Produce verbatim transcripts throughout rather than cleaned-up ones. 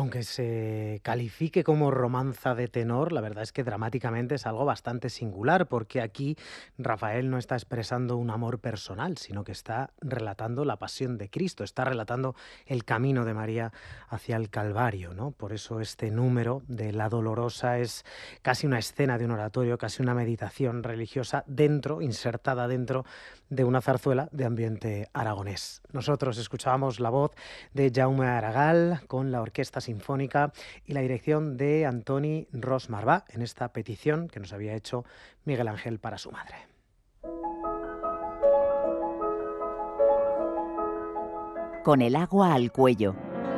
aunque se califique como romanza de tenor, la verdad es que dramáticamente es algo bastante singular, porque aquí Rafael no está expresando un amor personal, sino que está relatando la pasión de Cristo, está relatando el camino de María hacia el Calvario, ¿no? Por eso este número de La Dolorosa es casi una escena de un oratorio, casi una meditación religiosa dentro, insertada dentro de una zarzuela de ambiente aragonés. Nosotros escuchábamos la voz de Jaume Aragal con la Orquesta Sinfónica y la dirección de Antoni Ros Marbà en esta petición que nos había hecho Miguel Ángel para su madre. Con el agua al cuello.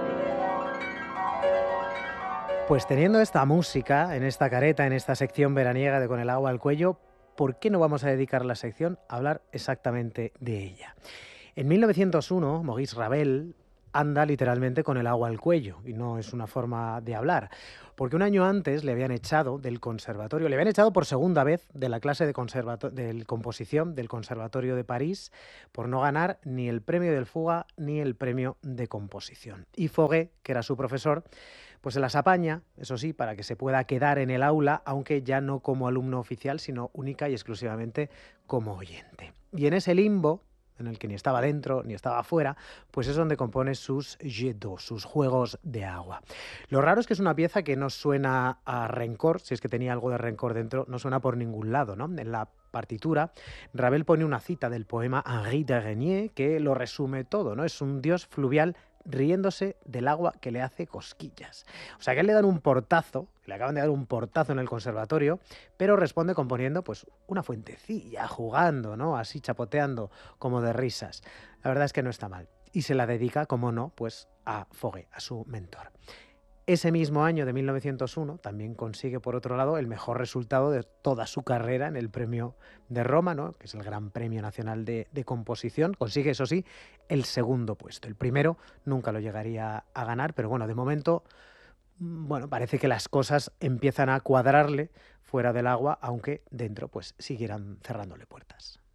Pues teniendo esta música en esta careta, en esta sección veraniega de Con el agua al cuello, ¿por qué no vamos a dedicar la sección a hablar exactamente de ella? En mil novecientos uno, Maurice Ravel anda literalmente con el agua al cuello, y no es una forma de hablar, porque un año antes le habían echado del conservatorio, le habían echado por segunda vez de la clase de, conservato- de composición del Conservatorio de París por no ganar ni el premio del Fuga ni el premio de composición. Y Fauré, que era su profesor, pues se las apaña, eso sí, para que se pueda quedar en el aula, aunque ya no como alumno oficial, sino única y exclusivamente como oyente. Y en ese limbo, en el que ni estaba dentro ni estaba fuera, pues es donde compone sus jets d'eau, sus juegos de agua. Lo raro es que es una pieza que no suena a rencor, si es que tenía algo de rencor dentro, no suena por ningún lado, ¿no? En la partitura, Ravel pone una cita del poema Henri de Régnier que lo resume todo, ¿no? Es un dios fluvial riéndose del agua que le hace cosquillas. O sea que a él le dan un portazo, le acaban de dar un portazo en el conservatorio, pero responde componiendo pues una fuentecilla, jugando, ¿no? Así chapoteando, como de risas. La verdad es que no está mal. Y se la dedica, como no, pues a Fauré, a su mentor. Ese mismo año de mil novecientos uno también consigue, por otro lado, el mejor resultado de toda su carrera en el premio de Roma, ¿no? Que es el Gran Premio Nacional de, de Composición. Consigue, eso sí, el segundo puesto. El primero nunca lo llegaría a ganar, pero bueno, de momento, bueno, parece que las cosas empiezan a cuadrarle fuera del agua, aunque dentro pues siguieran cerrándole puertas.